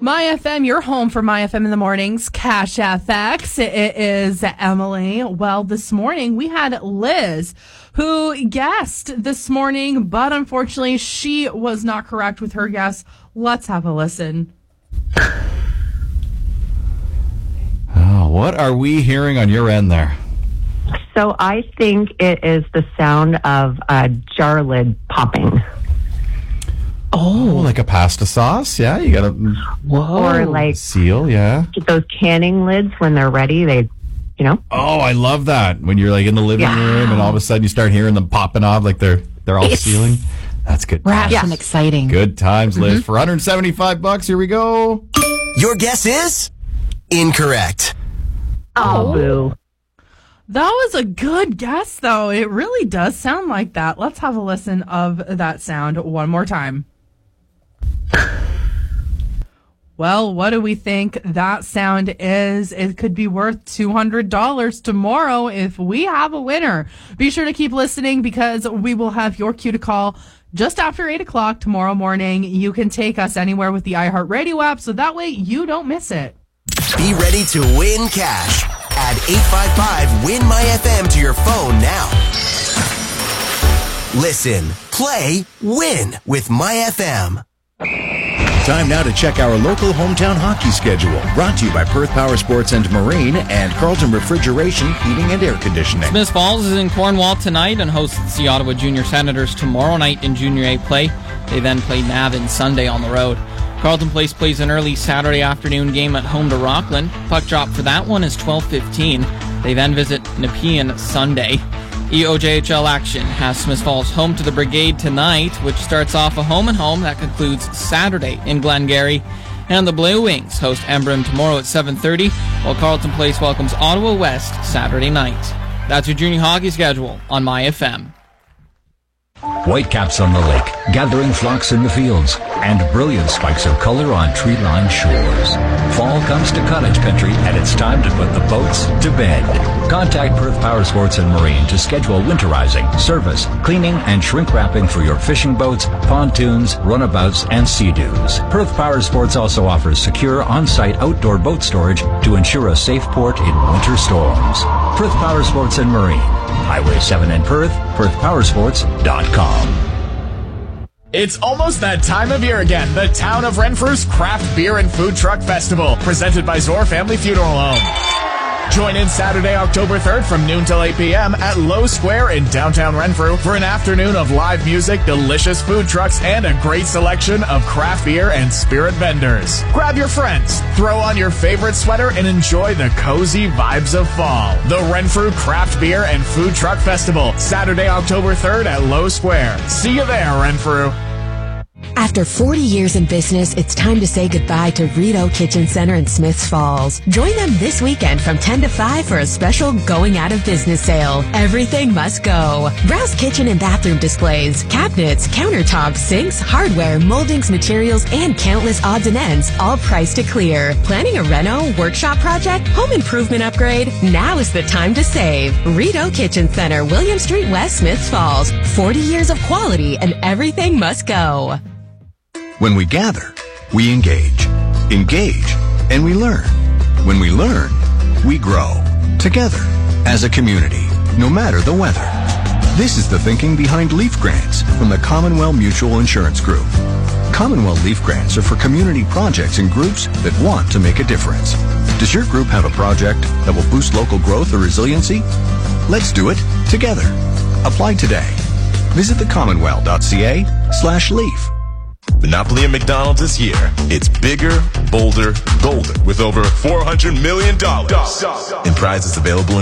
My FM, your home for My FM in the mornings, Cash FX. It is Emily. Well, this morning we had Liz who guessed this morning, but unfortunately she was not correct with her guess. Let's have a listen. Oh, what are we hearing on your end there? So I think it is the sound of a jar lid popping. Oh, like a pasta sauce? Yeah, you got to... Or like seal, yeah. those canning lids when they're ready, they, you know. Oh, I love that. When you're like in the living room and all of a sudden you start hearing them popping off like they're all sealing. That's good. Rash and exciting. Good times, Liz. For $175, here we go. Your guess is incorrect. Oh, boo. That was a good guess, though. It really does sound like that. Let's have a listen of that sound one more time. Well, what do we think that sound is? It could be worth $200 tomorrow if we have a winner. Be sure to keep listening because we will have your cue to call just after 8 o'clock tomorrow morning. You can take us anywhere with the iHeartRadio app, so that way you don't miss it. Be ready to win cash. Add 855-WIN-MY-FM to your phone now. Listen, play, win with MyFM. Time now to check our local hometown hockey schedule. Brought to you by Perth Power Sports and Marine and Carlton Refrigeration, Heating and Air Conditioning. Smiths Falls is in Cornwall tonight and hosts the Ottawa Junior Senators tomorrow night in Junior A play. They then play Navan Sunday on the road. Carlton Place plays an early Saturday afternoon game at home to Rockland. Puck drop for that one is 12:15. They then visit Nepean Sunday. EOJHL action has Smiths Falls home to the Brigade tonight, which starts off a home-and-home that concludes Saturday in Glengarry. And the Blue Wings host Embrun tomorrow at 7:30, while Carlton Place welcomes Ottawa West Saturday night. That's your junior hockey schedule on MyFM. Whitecaps on the lake, gathering flocks in the fields, and brilliant spikes of color on tree-lined shores. Fall comes to cottage country, and it's time to put the boats to bed. Contact Perth Power Sports and Marine to schedule winterizing, service, cleaning, and shrink wrapping for your fishing boats, pontoons, runabouts, and sea-doos. Perth Power Sports also offers secure on-site outdoor boat storage to ensure a safe port in winter storms. Perth Power Sports and Marine, Highway 7 in Perth, PerthPowersports.com. It's almost that time of year again. The Town of Renfrew's Craft Beer and Food Truck Festival, presented by Zor Family Funeral Home. Join in Saturday, October 3rd from noon till 8 p.m. at Lowe Square in downtown Renfrew for an afternoon of live music, delicious food trucks, and a great selection of craft beer and spirit vendors. Grab your friends, throw on your favorite sweater, and enjoy the cozy vibes of fall. The Renfrew Craft Beer and Food Truck Festival, Saturday, October 3rd at Lowe Square. See you there, Renfrew. After 40 years in business, it's time to say goodbye to Rito Kitchen Center in Smiths Falls. Join them this weekend from 10 to 5 for a special going out of business sale. Everything must go. Browse kitchen and bathroom displays, cabinets, countertops, sinks, hardware, moldings, materials, and countless odds and ends, all priced to clear. Planning a reno, workshop project, home improvement upgrade? Now is the time to save. Rito Kitchen Center, William Street West, Smiths Falls. 40 years of quality and everything must go. When we gather, we engage, and we learn. When we learn, we grow. Together, as a community, no matter the weather. This is the thinking behind Leaf Grants from the Commonwealth Mutual Insurance Group. Commonwealth Leaf Grants are for community projects and groups that want to make a difference. Does your group have a project that will boost local growth or resiliency? Let's do it together. Apply today. Visit thecommonwealth.ca/leaf. Monopoly and McDonald's is here. It's bigger, bolder, golden, with over $400 million in prizes available in